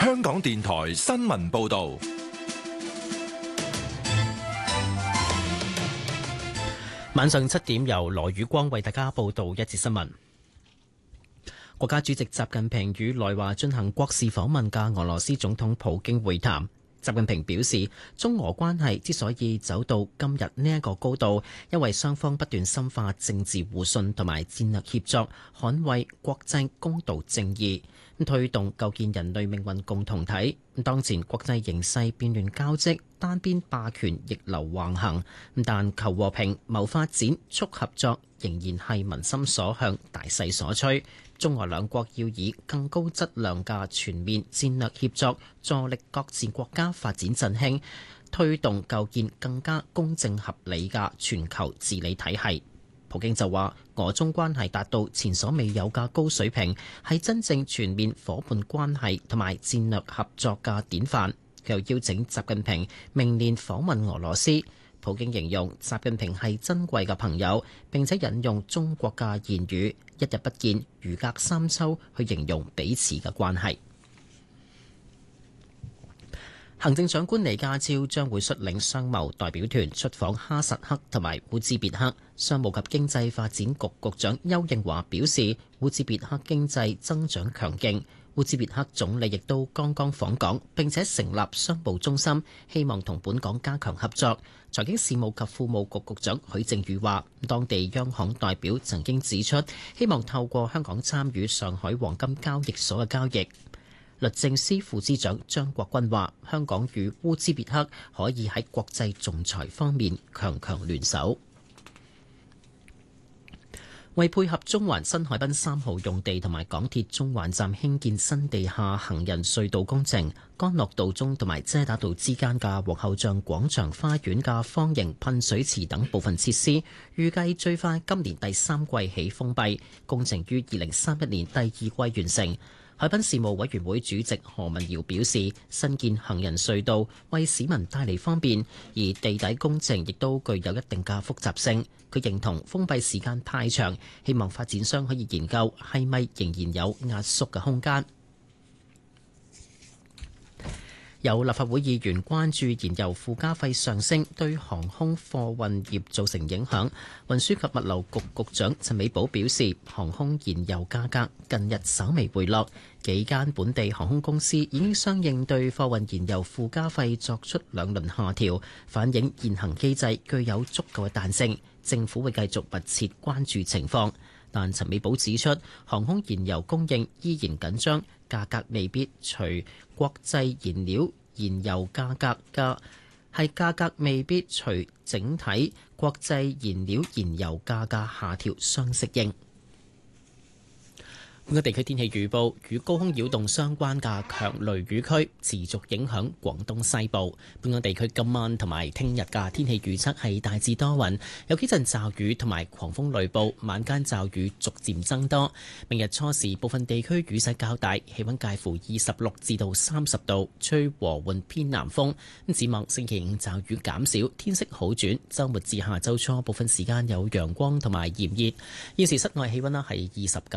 香港電台新聞報道。 晚上7點，由羅宇光為大家報道一節新聞。國家主席習近平與來華進行國事訪問嘅俄羅斯總統普京會談。習近平表示，中俄關係之所以走到今日呢一個高度，因為雙方不斷深化政治互信同埋戰略協作，捍衛國際公道正義，推動構建人類命運共同體。當前國際形勢變亂交織，單邊霸權逆流橫行，但求和平、謀發展、促合作仍然係民心所向、大勢所趨。中俄兩國要以更高質量嘅全面戰略協作，助力各自國家發展振興，推動構建更加公正合理嘅全球治理體系。普京就話，俄中關係達到前所未有嘅高水平，係真正全面伙伴關係同埋戰略合作嘅典範。佢又邀請習近平明年訪問俄羅斯。普京形容習近平係珍貴嘅朋友，並且引用中國嘅言語，一日不見如隔三秋，去形容彼此嘅關係。行政長官李家超將會率領商貿代表團出訪哈薩克同埋烏茲別克。商務及經濟發展局局長邱應華表示，烏茲別克經濟增長強勁。烏茲別克總理亦都剛剛訪港，並且成立商務中心，希望同本港加強合作。財經事務及庫務局局長許正宇話，當地央行代表曾經指出，希望透過香港參與上海黃金交易所嘅交易。律政司副司長張國軍話，香港與烏茲別克可以喺國際仲裁方面強強聯手。為配合中環新海濱3號用地同埋港鐵中環站興建新地下行人隧道工程，干諾道中同埋遮打道之間嘅皇后像廣場花園嘅方形噴水池等部分設施，預計最快今年第3季起封閉，工程於2031年第2季完成。海濱事務委員會主席何文堯表示，新建行人隧道為市民帶嚟方便，而地底工程亦都具有一定嘅複雜性。佢認同封閉時間太長，希望發展商可以研究係咪仍然有壓縮嘅空間。有立法會議員關注燃油附加費上升對航空貨運業造成影響。運輸及物流局局長陳美寶表示，航空燃油價格近日稍微回落，幾間本地航空公司已經相應對貨運燃油附加費作出2輪下調，反映現行機制具有足夠嘅彈性。政府會繼續密切關注情況。但陳美寶指出，航空燃油供應依然緊張，價格未必隨國際燃料燃油價格嘅係價格未必隨整體國際燃料燃油價格下調相適應。本港地區天氣預報，與高空擾動相關嘅強雷雨區持續影響廣東西部。本港地區今晚同埋聽日嘅天氣預測係大致多雲，有幾陣驟雨同埋狂風雷暴，晚間驟雨逐漸增多。明日初時部分地區雨勢較大，氣溫介乎26至到30度，吹和緩偏南風。展望星期5驟雨減少，天色好轉，週末至下週初部分時間有陽光同埋炎熱。現時室外氣溫係29